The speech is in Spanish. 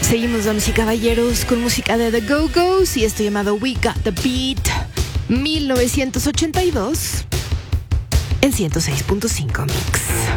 Seguimos, damas y caballeros, con música de The Go-Go's y esto llamado We Got the Beat, 1982, en 106.5 Mix.